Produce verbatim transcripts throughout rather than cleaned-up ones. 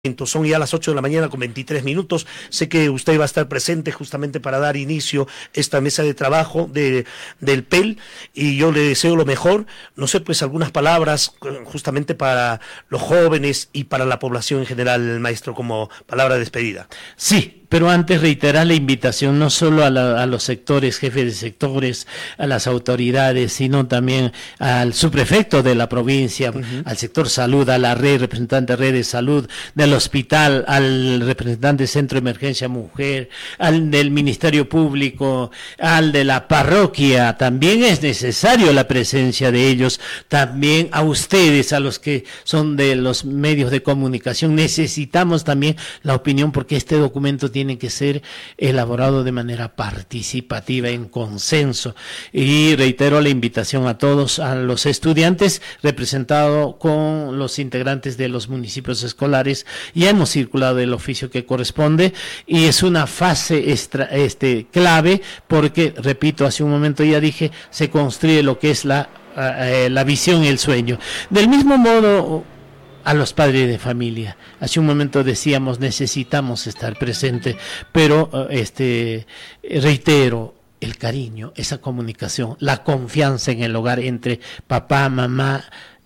Son ya las ocho de la mañana con veintitrés minutos. Sé que usted va a estar presente justamente para dar inicio a esta mesa de trabajo de, del P E L, y yo le deseo lo mejor. No sé, pues algunas palabras justamente para los jóvenes y para la población en general, maestro, como palabra de despedida. Sí. Pero antes reiterar la invitación no solo a, la, a los sectores, jefes de sectores, a las autoridades, sino también al subprefecto de la provincia, uh-huh. al sector salud, a la red, representante de red de salud, del hospital, al representante Centro de Emergencia Mujer, al del Ministerio Público, al de la parroquia. También es necesario la presencia de ellos. También a ustedes, a los que son de los medios de comunicación, necesitamos también la opinión, porque este documento tiene tiene que ser elaborado de manera participativa, en consenso. Y reitero la invitación a todos, a los estudiantes, representado con los integrantes de los municipios escolares. Ya hemos circulado el oficio que corresponde y es una fase extra, este, clave, porque, repito, hace un momento ya dije, se construye lo que es la, eh, la visión y el sueño. Del mismo modo, a los padres de familia, hace un momento decíamos, necesitamos estar presentes, pero este reitero, el cariño, esa comunicación, la confianza en el hogar entre papá, mamá,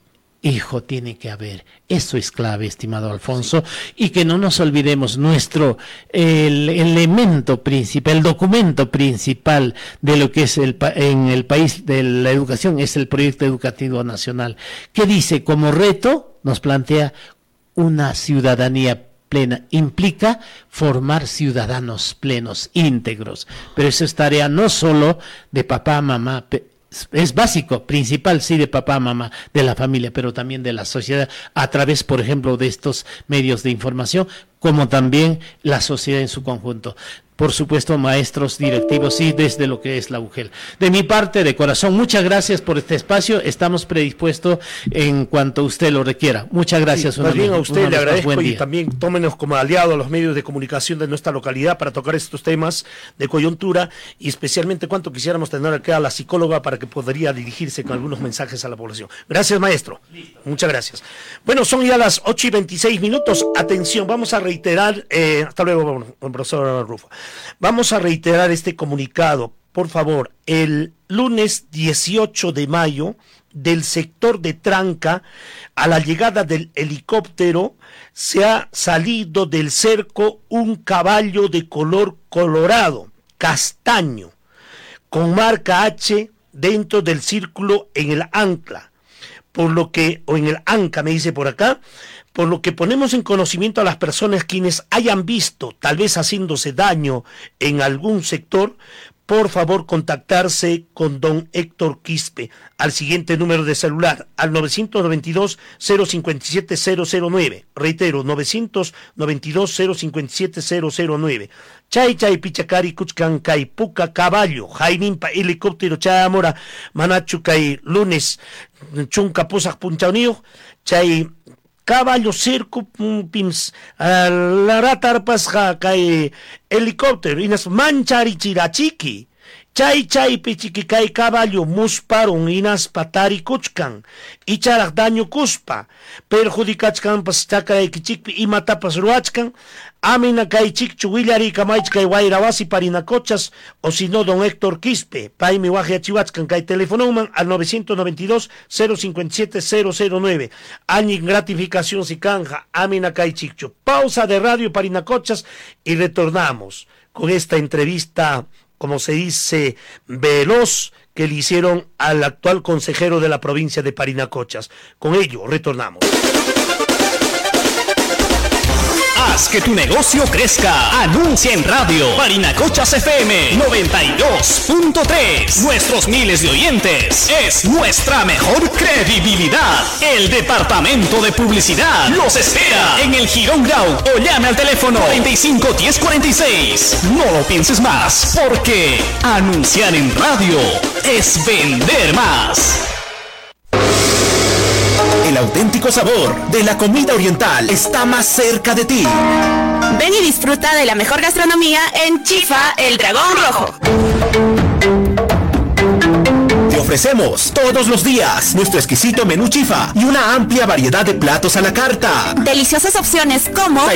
hijo, tiene que haber. Eso es clave, estimado Alfonso, y que no nos olvidemos, nuestro el elemento principal, el documento principal de lo que es el en el país de la educación es el Proyecto Educativo Nacional, que dice como reto, nos plantea una ciudadanía plena, implica formar ciudadanos plenos, íntegros, pero eso es tarea no solo de papá, mamá, es básico, principal, sí, de papá, mamá, de la familia, pero también de la sociedad, a través, por ejemplo, de estos medios de información, como también la sociedad en su conjunto. Por supuesto, maestros, directivos y desde lo que es la U G E L. De mi parte, de corazón, muchas gracias por este espacio. Estamos predispuestos en cuanto usted lo requiera. Muchas gracias. Sí, más bien a usted le agradezco, y también tómenos como aliado a los medios de comunicación de nuestra localidad para tocar estos temas de coyuntura, y especialmente cuánto quisiéramos tener acá a la psicóloga para que podría dirigirse con algunos mensajes a la población. Gracias, maestro. Listo. Muchas gracias. Bueno, son ya las ocho y veintiséis minutos. Atención, vamos a reiterar, eh, hasta luego, profesor Rufo. Vamos a reiterar este comunicado, por favor. El lunes dieciocho de mayo, del sector de Tranca, a la llegada del helicóptero, se ha salido del cerco un caballo de color colorado, castaño, con marca H dentro del círculo en el ancla, por lo que, o en el anca me dice por acá, por lo que ponemos en conocimiento a las personas quienes hayan visto, tal vez haciéndose daño en algún sector, por favor contactarse con don Héctor Quispe al siguiente número de celular, al novecientos noventa y dos, cero cincuenta y siete, cero cero nueve. Reitero, novecientos noventa y dos, cero cincuenta y siete, cero cero nueve. Chay chay pichacari kuchkan kai puka caballo, jainimpa helicóptero chamora manachu kai lunes chunca posak punchaunio, chay caballo circo pims la ratarpas kai helicóptero inas manchari chirachiki chay chay pichiki kai caballo musparon inas patari kuchkan icharak daño kuspa perjudicachkan pas chakay kichikpi imatapas ruachkan amina kai chikchu willari kamaich kai wairawasi parinacochas, o si no don Héctor Quispe paimi waje chihuachkan kai telefonoman al novecientos noventa y dos, cero cincuenta y siete, cero cero nueve. Añi gratificación si canja amina kai chikchu. Pausa de radio parinacochas y retornamos con esta entrevista, como se dice, veloz, que le hicieron al actual consejero de la provincia de Parinacochas. Con ello retornamos. Haz que tu negocio crezca. Anuncia en radio. Parinacochas F M noventa y dos punto tres. Nuestros miles de oyentes es nuestra mejor credibilidad. El departamento de publicidad los espera en el Girón Grau o llame al teléfono cuarenta y cinco, diez cuarenta y seis. No lo pienses más, porque anunciar en radio es vender más. El auténtico sabor de la comida oriental está más cerca de ti. Ven y disfruta de la mejor gastronomía en Chifa, el Dragón Rojo. ofrecemos todos los días nuestro exquisito menú chifa y una amplia variedad de platos a la carta. Deliciosas opciones como